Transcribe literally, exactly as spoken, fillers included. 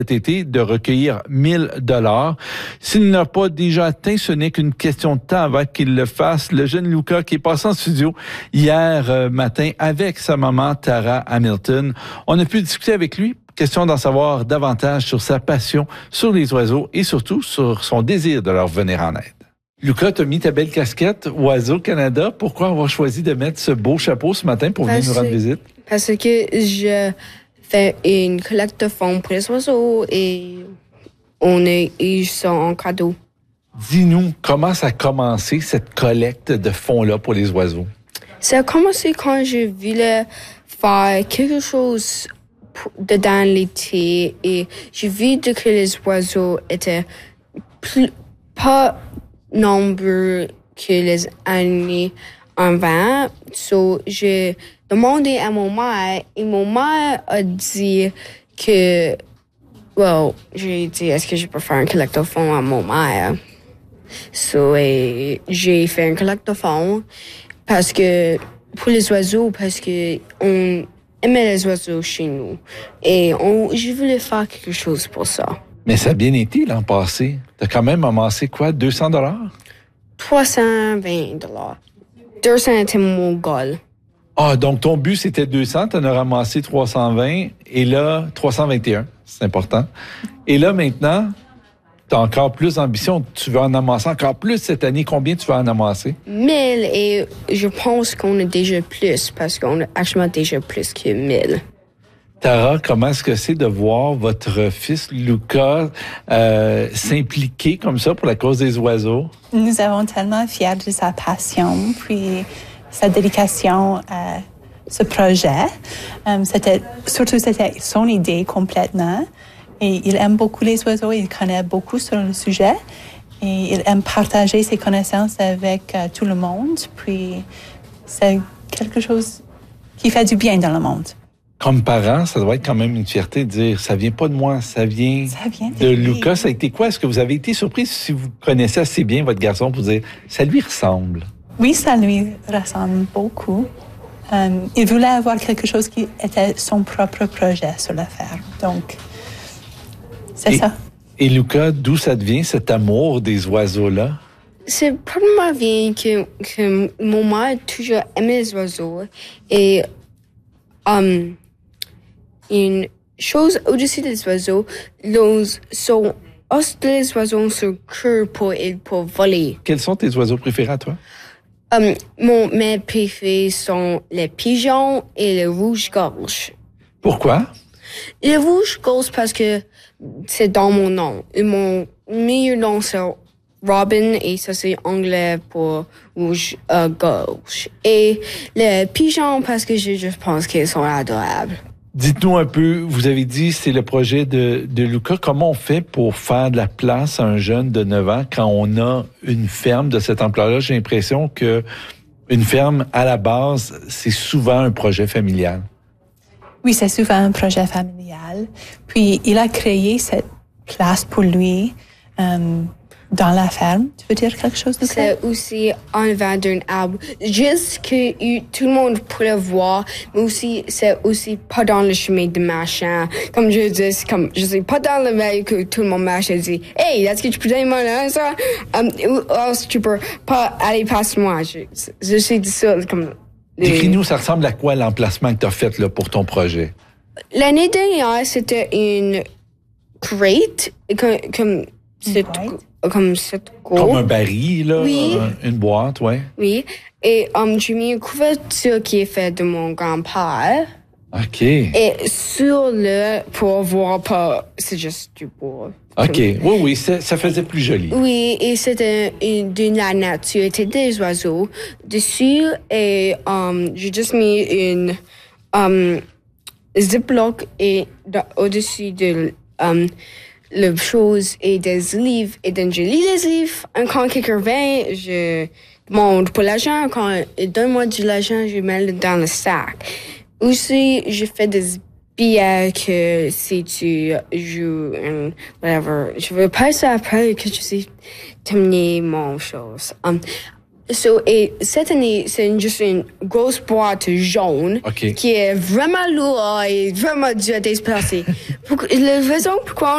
cet été de recueillir mille dollars. S'il n'a pas déjà atteint, ce n'est qu'une question de temps avant qu'il le fasse. Le jeune Luca qui est passé en studio hier euh, matin avec sa maman Tara Hamilton. On a pu discuter avec lui. Question d'en savoir davantage sur sa passion sur les oiseaux et surtout sur son désir de leur venir en aide. Luca, tu as mis ta belle casquette Oiseaux Canada. Pourquoi avoir choisi de mettre ce beau chapeau ce matin pour venir parce, nous rendre visite? Parce que je fais une collecte de fonds pour les oiseaux et on a eu ça en cadeau. Dis-nous, comment ça a commencé, cette collecte de fonds-là pour les oiseaux? Ça a commencé quand je voulais faire quelque chose dedans l'été et j'ai vu que les oiseaux étaient plus, pas nombreux que les années avant. So, j'ai demandé à mon mère et mon mère a dit que, well, j'ai dit, est-ce que je peux faire un collecte de fonds à mon mère? So, et j'ai fait un collecte de fonds parce que, pour les oiseaux, parce que on aimait les oiseaux chez nous. Et on, je voulais faire quelque chose pour ça. Mais ça a bien été l'an passé. T'as quand même amassé quoi, deux cents dollars? trois cent vingt dollars. deux cents était mon goal. Ah, donc ton but, c'était deux cents, t'en as ramassé trois cent vingt, et là, trois cent vingt et un, c'est important. Et là, maintenant, t'as encore plus d'ambition, tu veux en amasser encore plus cette année. Combien tu vas en amasser? mille, et je pense qu'on a déjà plus, parce qu'on a actuellement déjà plus que mille. Tara, comment est-ce que c'est de voir votre fils Luca euh, s'impliquer comme ça pour la cause des oiseaux? Nous avons tellement fiers de sa passion, puis sa dédication à ce projet. Um, c'était, surtout, c'était son idée complètement. Et il aime beaucoup les oiseaux, il connaît beaucoup sur le sujet. Et il aime partager ses connaissances avec uh, tout le monde. Puis c'est quelque chose qui fait du bien dans le monde. Comme parent, ça doit être quand même une fierté de dire, ça vient pas de moi, ça vient, ça vient de, de Luca. Ça a été quoi? Est-ce que vous avez été surpris si vous connaissez assez bien votre garçon pour dire, ça lui ressemble? Oui, ça lui ressemble beaucoup. Um, il voulait avoir quelque chose qui était son propre projet sur la ferme. Donc, c'est et, ça. Et Luca, d'où ça devient cet amour des oiseaux-là? C'est probablement bien que, que mon mère a toujours aimé les oiseaux. Et um, une chose au-dessus des oiseaux, les sont os des oiseaux sur queue pour, pour voler. Quels sont tes oiseaux préférés à toi? Um, mon, mes préférés sont les pigeons et les rouges-gorges. Pourquoi? Les rouges-gorges parce que c'est dans mon nom. Et mon meilleur nom, c'est Robin, et ça, c'est anglais pour rouge-gorge. Euh, et les pigeons parce que je, je pense qu'ils sont adorables. Dites-nous un peu, vous avez dit c'est le projet de, de Luca. Comment on fait pour faire de la place à un jeune de neuf ans quand on a une ferme de cette ampleur-là? J'ai l'impression que une ferme, à la base, c'est souvent un projet familial. Oui, c'est souvent un projet familial. Puis, il a créé cette place pour lui euh, dans la ferme. Tu veux dire quelque chose de ça? C'est aussi en avant d'un arbre. Juste que tout le monde pourrait voir, mais aussi, c'est aussi pas dans le chemin de machin. Comme je dis, c'est comme, je sais pas dans le veille que tout le monde marche et dit, hey, est-ce que tu peux donner mon nom, ça? Um, ou est-ce que tu peux pas aller passer moi? Je, je suis du seul, comme, Décris-nous, ça ressemble à quoi l'emplacement que tu as fait là, pour ton projet? L'année dernière, c'était une crate, comme, comme, c'est, comme cette Comme un baril, là, oui. euh, une boîte, ouais. Oui, et um, j'ai mis une couverture qui est faite de mon grand-père. OK. Et sur le, pour voir pas, c'est juste du bois. OK, oui, oui, ça, ça faisait plus joli. Oui, et c'était de la nature, c'était des oiseaux dessus, et um, j'ai juste mis une um, ziploc et au-dessus de um, la chose et des livres, et donc je lis les livres. Quand quelqu'un vient, je demande pour l'argent. Quand il donne-moi de l'argent, je mets le dans le sac. Aussi, je fais des billets que si tu joues, and whatever, je veux pas ça après que tu sais terminer mon chose. Um, So, et cette année, c'est juste une grosse boîte jaune okay. qui est vraiment lourde et vraiment dure à déplacer. La raison pourquoi